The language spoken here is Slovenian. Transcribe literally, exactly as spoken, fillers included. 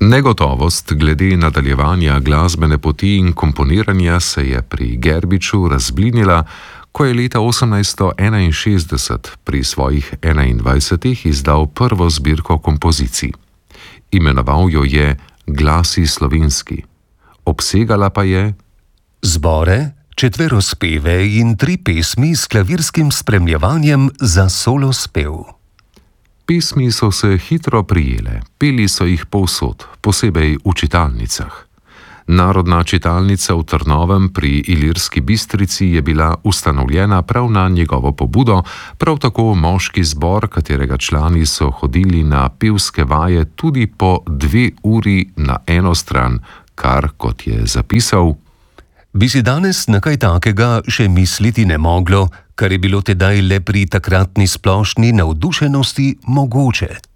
Negotovost glede nadaljevanja glasbene poti in komponiranja se je pri Gerbiču razblinila, ko je leta osemnajststo enainšestdeset pri svojih enaindvajsetih izdal prvo zbirko kompozicij. Imenoval jo je Glasi slovenski. Obsegala pa je zbore, četverospeve in tri pesmi s klavirskim spremljevanjem za solo spev. Pesmi so se hitro prijele, peli so jih povsod, posebej v čitalnicah. Narodna čitalnica v Trnovem pri Ilirski Bistrici je bila ustanovljena prav na njegovo pobudo, prav tako moški zbor, katerega člani so hodili na pevske vaje tudi po dve uri na eno stran, kar, kot je zapisal, bi si danes na kaj takega še misliti ne moglo, kar je bilo tedaj le pri takratni splošni navdušenosti mogoče.